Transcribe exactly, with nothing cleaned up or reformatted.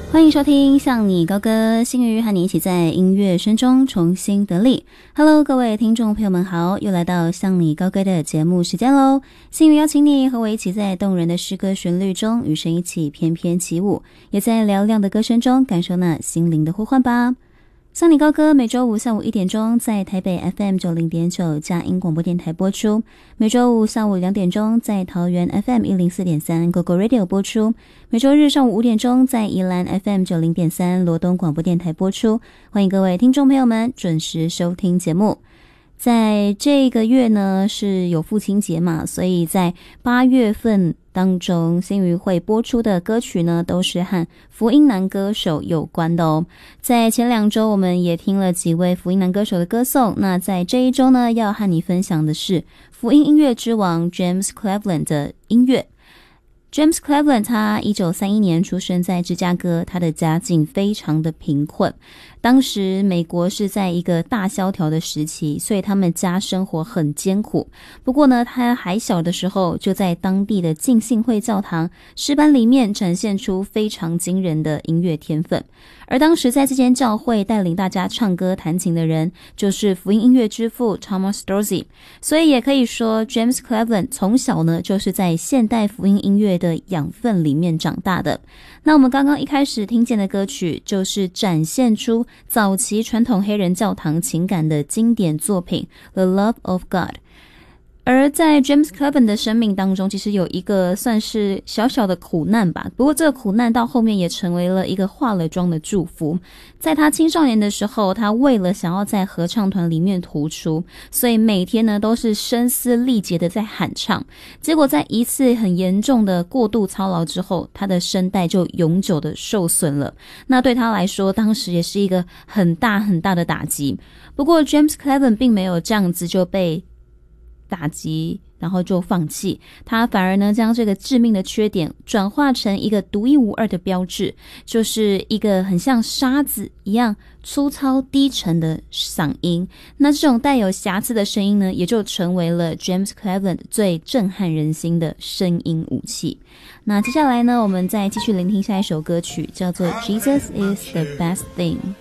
欢迎收听向你高歌，新宇和你一起在音乐声中重新得力。 Hello 各位听众朋友们好，又来到向你高歌的节目时间咯。新宇邀请你和我一起在动人的诗歌旋律中与神一起翩翩起舞，也在嘹亮的歌声中感受那心灵的呼唤吧。向你高歌每周五下午一点钟在台北 F M 九十点九 佳音广播电台播出，每周五下午两点钟在桃园 F M 一零四点三 Go Go Radio 播出，每周日上午五点钟在宜兰 F M 九十点三 罗东广播电台播出。欢迎各位听众朋友们准时收听节目。在这个月呢是有父亲节嘛，所以在八月份当中新宇会播出的歌曲呢都是和福音男歌手有关的哦。在前两周我们也听了几位福音男歌手的歌颂，那在这一周呢要和你分享的是福音音乐之王 James Cleveland 的音乐。James Cleveland 他一九三一年出生在芝加哥，他的家境非常的贫困，当时美国是在一个大萧条的时期，所以他们家生活很艰苦。不过呢他还小的时候就在当地的浸信会教堂诗班里面展现出非常惊人的音乐天分。而当时在这间教会带领大家唱歌弹琴的人就是福音音乐之父 Thomas Dorsey， 所以也可以说 James Cleveland 从小呢就是在现代福音音乐的养分里面长大的。那我们刚刚一开始听见的歌曲就是展现出早期传统黑人教堂情感的经典作品 The Love of God。而在 James Cleveland 的生命当中其实有一个算是小小的苦难吧，不过这个苦难到后面也成为了一个化了妆的祝福。在他青少年的时候，他为了想要在合唱团里面突出，所以每天呢都是声嘶力竭的在喊唱，结果在一次很严重的过度操劳之后，他的声带就永久的受损了。那对他来说当时也是一个很大很大的打击。不过 James Cleveland 并没有这样子就被打击然后就放弃，他反而呢将这个致命的缺点转化成一个独一无二的标志，就是一个很像沙子一样粗糙低沉的嗓音。那这种带有瑕疵的声音呢，也就成为了 James Cleveland 最震撼人心的声音武器。那接下来呢，我们再继续聆听下一首歌曲，叫做 Jesus is the best thing。